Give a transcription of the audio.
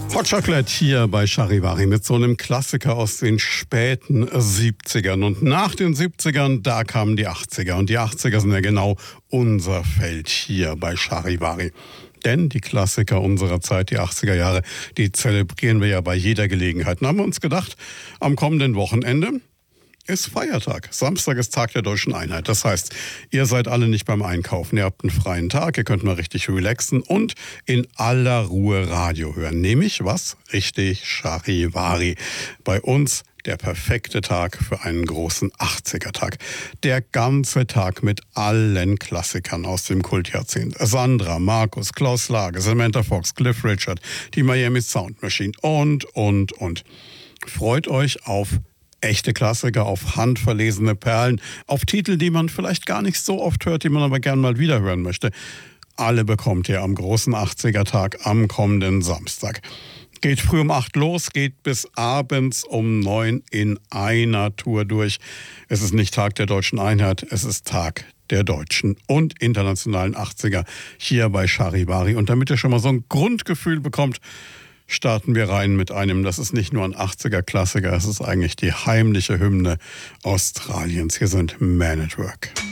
Hot Chocolate hier bei Charivari mit so einem Klassiker aus den späten 70ern. Und nach den 70ern, da kamen die 80er. Und die 80er sind ja genau unser Feld hier bei Charivari. Denn die Klassiker unserer Zeit, die 80er Jahre, die zelebrieren wir ja bei jeder Gelegenheit. Dann haben wir uns gedacht, am kommenden Wochenende ist Feiertag. Samstag ist Tag der Deutschen Einheit. Das heißt, ihr seid alle nicht beim Einkaufen. Ihr habt einen freien Tag, ihr könnt mal richtig relaxen und in aller Ruhe Radio hören. Nämlich was? Richtig, Charivari. Bei uns der perfekte Tag für einen großen 80er-Tag. Der ganze Tag mit allen Klassikern aus dem Kultjahrzehnt. Sandra, Markus, Klaus Lage, Samantha Fox, Cliff Richard, die Miami Sound Machine und. Freut euch auf echte Klassiker, auf handverlesene Perlen, auf Titel, die man vielleicht gar nicht so oft hört, die man aber gern mal wieder hören möchte. Alle bekommt ihr am großen 80er-Tag am kommenden Samstag. Geht früh um 8 los, geht bis abends um 9 in einer Tour durch. Es ist nicht Tag der Deutschen Einheit, es ist Tag der deutschen und internationalen 80er hier bei Charivari. Und damit ihr schon mal so ein Grundgefühl bekommt, starten wir rein mit einem, das ist nicht nur ein 80er-Klassiker, es ist eigentlich die heimliche Hymne Australiens. Hier sind Man at Work.